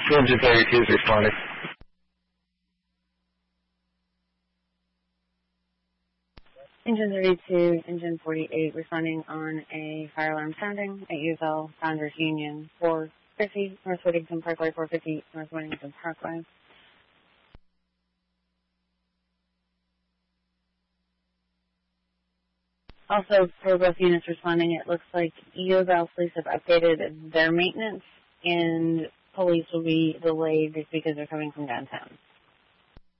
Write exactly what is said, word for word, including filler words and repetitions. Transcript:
Engine thirty-two is responding. Engine thirty-two, Engine forty-eight, responding on a fire alarm sounding at U of L Founders Union, four fifty North Whittington Parkway, four fifty North Whittington Parkway. Also, for both units responding, it looks like U of L police have updated their maintenance, and police will be delayed just because they're coming from downtown.